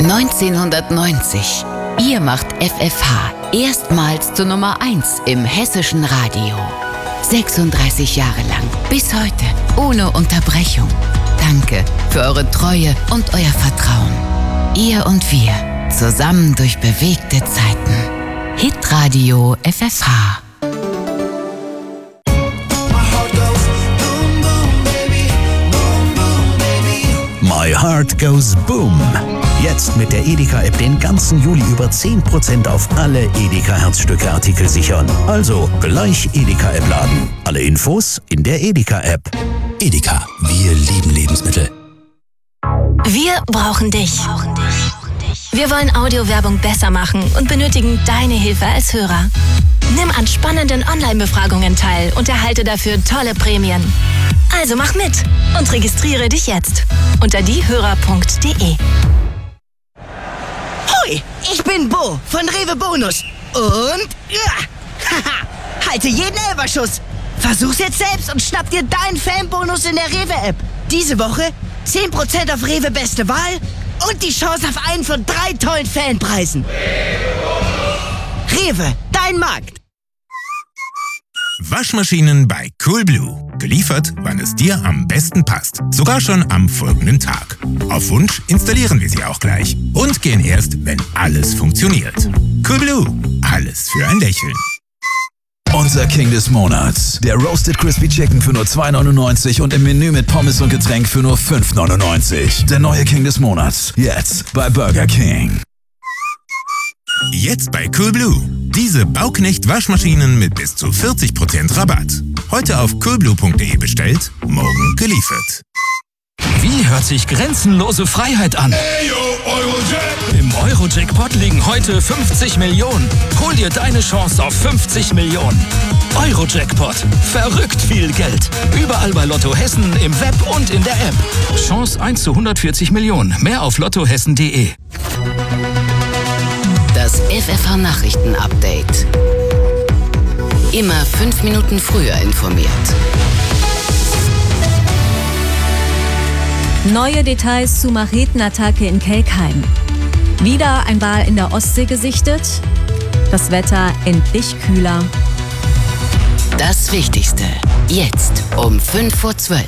1990. Ihr macht FFH erstmals zur Nummer 1 im hessischen Radio. 36 Jahre lang, bis heute, ohne Unterbrechung. Danke für eure Treue und euer Vertrauen. Ihr und wir, zusammen durch bewegte Zeiten. Hitradio FFH. My Heart Goes Boom. Jetzt mit der Edeka-App den ganzen Juli über 10% auf alle Edeka-Herzstücke-Artikel sichern. Also gleich Edeka-App laden. Alle Infos in der Edeka-App. Edeka, wir lieben Lebensmittel. Wir brauchen dich. Wir wollen Audiowerbung besser machen und benötigen deine Hilfe als Hörer. Nimm an spannenden Online-Befragungen teil und erhalte dafür tolle Prämien. Also mach mit und registriere dich jetzt unter diehörer.de. Hoi, ich bin Bo von Rewe Bonus und halte jeden Elferschuss. Versuch's jetzt selbst und schnapp dir deinen Fanbonus in der Rewe-App. Diese Woche 10% auf Rewe Beste Wahl und die Chance auf einen von 3 tollen Fanpreisen. Rewe, dein Markt. Waschmaschinen bei Coolblue. Geliefert, wann es dir am besten passt. Sogar schon am folgenden Tag. Auf Wunsch installieren wir sie auch gleich. Und gehen erst, wenn alles funktioniert. Coolblue. Alles für ein Lächeln. Unser King des Monats. Der Roasted Crispy Chicken für nur 2,99 und im Menü mit Pommes und Getränk für nur 5,99. Der neue King des Monats. Jetzt bei Burger King. Jetzt bei Coolblue. Diese Bauknecht-Waschmaschinen mit bis zu 40% Rabatt. Heute auf coolblue.de bestellt, morgen geliefert. Wie hört sich grenzenlose Freiheit an? Im Euro-Jackpot liegen heute 50 Millionen. Hol dir deine Chance auf 50 Millionen. Euro-Jackpot. Verrückt viel Geld. Überall bei Lotto Hessen, im Web und in der App. Chance 1 zu 140 Millionen. Mehr auf lottohessen.de. Das FFH-Nachrichten-Update. Immer 5 Minuten früher informiert. Neue Details zu Machetenattacke in Kelkheim. Wieder ein Wal in der Ostsee gesichtet. Das Wetter endlich kühler. Das Wichtigste. Jetzt um 5:12 Uhr.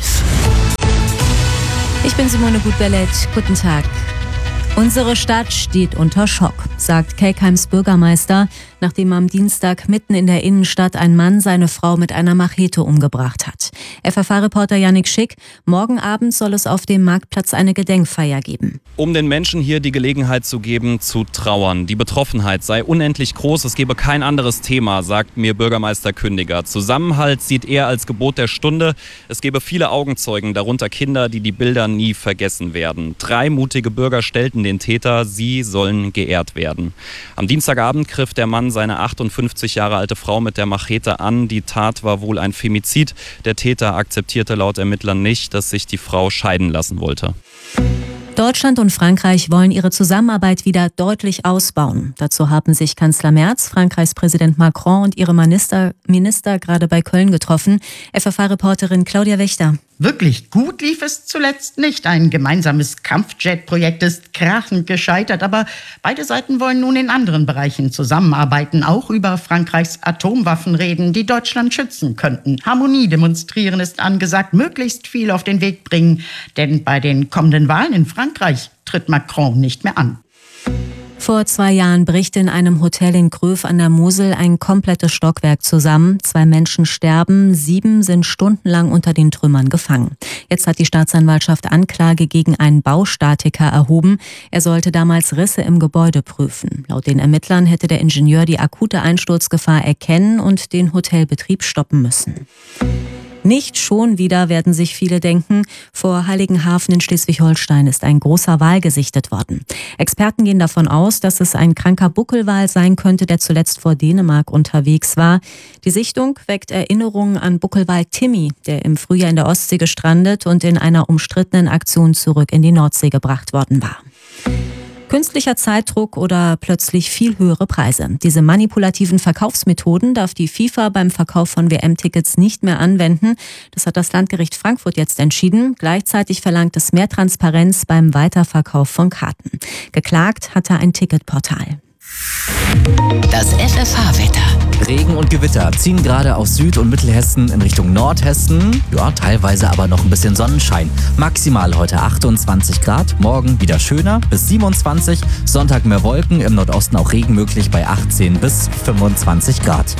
Ich bin Simone Gutbellet. Guten Tag. Unsere Stadt steht unter Schock, sagt Kelkheims Bürgermeister, nachdem am Dienstag mitten in der Innenstadt ein Mann seine Frau mit einer Machete umgebracht hat. FFH-Reporter Yannick Schick, morgen Abend soll es auf dem Marktplatz eine Gedenkfeier geben. Um den Menschen hier die Gelegenheit zu geben, zu trauern. Die Betroffenheit sei unendlich groß, es gebe kein anderes Thema, sagt mir Bürgermeister Kündiger. Zusammenhalt sieht er als Gebot der Stunde. Es gebe viele Augenzeugen, darunter Kinder, die Bilder nie vergessen werden. 3 mutige Bürger stellten den Täter, sie sollen geehrt werden. Am Dienstagabend griff der Mann seine 58 Jahre alte Frau mit der Machete an. Die Tat war wohl ein Femizid. Der Täter akzeptierte laut Ermittlern nicht, dass sich die Frau scheiden lassen wollte. Deutschland und Frankreich wollen ihre Zusammenarbeit wieder deutlich ausbauen. Dazu haben sich Kanzler Merz, Frankreichs Präsident Macron und ihre Minister gerade bei Köln getroffen. FFH-Reporterin Claudia Wächter. Wirklich gut lief es zuletzt nicht. Ein gemeinsames Kampfjet-Projekt ist krachend gescheitert, aber beide Seiten wollen nun in anderen Bereichen zusammenarbeiten, auch über Frankreichs Atomwaffen reden, die Deutschland schützen könnten. Harmonie demonstrieren ist angesagt, möglichst viel auf den Weg bringen, denn bei den kommenden Wahlen in Frankreich tritt Macron nicht mehr an. Vor 2 Jahren bricht in einem Hotel in Gröf an der Mosel ein komplettes Stockwerk zusammen. 2 Menschen sterben, 7 sind stundenlang unter den Trümmern gefangen. Jetzt hat die Staatsanwaltschaft Anklage gegen einen Baustatiker erhoben. Er sollte damals Risse im Gebäude prüfen. Laut den Ermittlern hätte der Ingenieur die akute Einsturzgefahr erkennen und den Hotelbetrieb stoppen müssen. Nicht schon wieder, werden sich viele denken. Vor Heiligenhafen in Schleswig-Holstein ist ein großer Wal gesichtet worden. Experten gehen davon aus, dass es ein kranker Buckelwal sein könnte, der zuletzt vor Dänemark unterwegs war. Die Sichtung weckt Erinnerungen an Buckelwal Timmy, der im Frühjahr in der Ostsee gestrandet und in einer umstrittenen Aktion zurück in die Nordsee gebracht worden war. Künstlicher Zeitdruck oder plötzlich viel höhere Preise. Diese manipulativen Verkaufsmethoden darf die FIFA beim Verkauf von WM-Tickets nicht mehr anwenden. Das hat das Landgericht Frankfurt jetzt entschieden. Gleichzeitig verlangt es mehr Transparenz beim Weiterverkauf von Karten. Geklagt hatte ein Ticketportal. Das FFH-Wetter. Regen und Gewitter ziehen gerade aus Süd- und Mittelhessen in Richtung Nordhessen. Ja, teilweise aber noch ein bisschen Sonnenschein. Maximal heute 28 Grad, morgen wieder schöner bis 27. Sonntag mehr Wolken, im Nordosten auch Regen möglich bei 18 bis 25 Grad.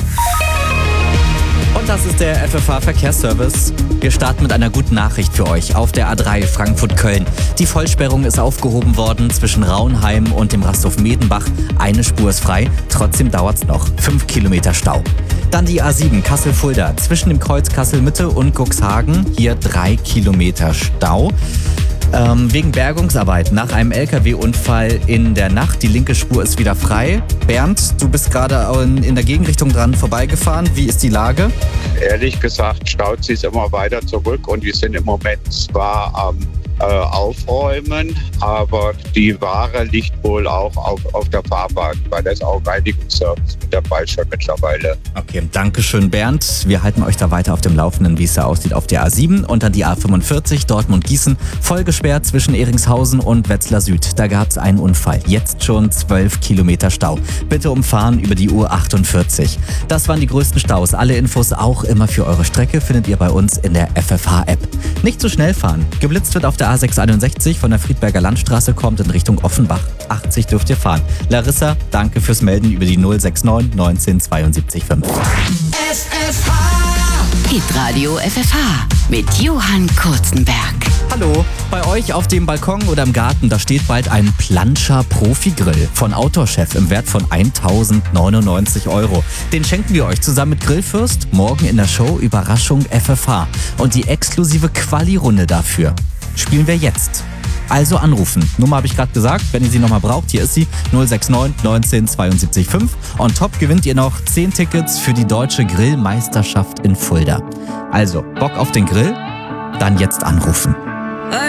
Und das ist der FFH-Verkehrsservice. Wir starten mit einer guten Nachricht für euch auf der A3 Frankfurt-Köln. Die Vollsperrung ist aufgehoben worden zwischen Raunheim und dem Rasthof Medenbach. Eine Spur ist frei, trotzdem dauert's noch. 5 Kilometer Stau. Dann die A7 Kassel-Fulda zwischen dem Kreuz Kassel-Mitte und Cuxhagen. Hier 3 Kilometer Stau. Wegen Bergungsarbeit nach einem LKW-Unfall in der Nacht. Die linke Spur ist wieder frei. Bernd, du bist gerade in der Gegenrichtung dran vorbeigefahren. Wie ist die Lage? Ehrlich gesagt staut sie es immer weiter zurück und wir sind im Moment zwar am Aufräumen, aber die Ware liegt wohl auch auf der Fahrbahn, weil da ist auch Reinigungsservice mit dabei schon mittlerweile. Okay, danke schön Bernd. Wir halten euch da weiter auf dem Laufenden, wie es da aussieht auf der A7 und dann die A45 Dortmund-Gießen. Voll gesperrt zwischen Eringshausen und Wetzlar Süd. Da gab es einen Unfall. Jetzt schon 12 Kilometer Stau. Bitte umfahren über die U48. Das waren die größten Staus. Alle Infos auch immer für eure Strecke findet ihr bei uns in der FFH-App. Nicht zu schnell fahren. Geblitzt wird auf der A661 von der Friedberger Landstraße, kommt in Richtung Offenbach. 80 dürft ihr fahren. Larissa, danke fürs Melden über die 069 19 72 5. FFH Hitradio FFH mit Johann Kurzenberg. Hallo, bei euch auf dem Balkon oder im Garten, da steht bald ein Planscher Profi-Grill von Outdoor-Chef im Wert von 1.099 €. Den schenken wir euch zusammen mit Grillfürst morgen in der Show Überraschung FFH. Und die exklusive Quali-Runde dafür spielen wir jetzt. Also anrufen. Nummer habe ich gerade gesagt, wenn ihr sie nochmal braucht, hier ist sie 069 19 72 5. On top gewinnt ihr noch 10 Tickets für die Deutsche Grillmeisterschaft in Fulda. Also, Bock auf den Grill? Dann jetzt anrufen.